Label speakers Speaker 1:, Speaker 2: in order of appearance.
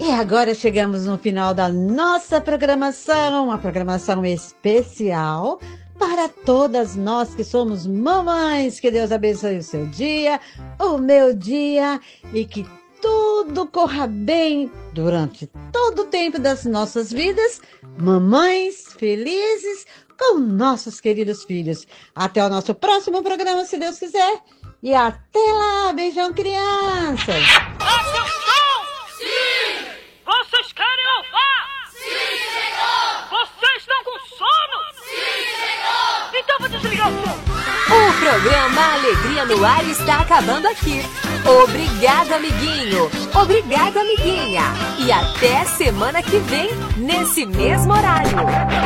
Speaker 1: E agora chegamos no final da nossa programação, uma programação especial para todas nós que somos mamães. Que Deus abençoe o seu dia, o meu dia e que tudo corra bem durante todo o tempo das nossas vidas. Mamães felizes com nossos queridos filhos. Até o nosso próximo programa, se Deus quiser. E até lá, beijão, crianças!
Speaker 2: Atenção! Sim! Vocês querem ouvir?
Speaker 3: Sim, senhor!
Speaker 2: Vocês estão com sono?
Speaker 3: Sim, senhor!
Speaker 2: Então vou desligar o som.
Speaker 4: O programa Alegria no Ar está acabando aqui. Obrigado, amiguinho. Obrigado, amiguinha. E até semana que vem, nesse mesmo horário.